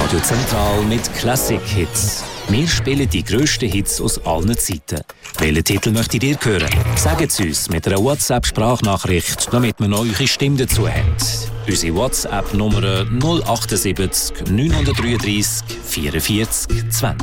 Radio Zentral mit Classic Hits. Wir spielen die grössten Hits aus allen Zeiten. Welchen Titel möchtet ihr hören? Sagt es uns mit einer WhatsApp-Sprachnachricht, damit wir noch eure Stimme dazu haben. Unsere WhatsApp-Nummer 078 933 44 20.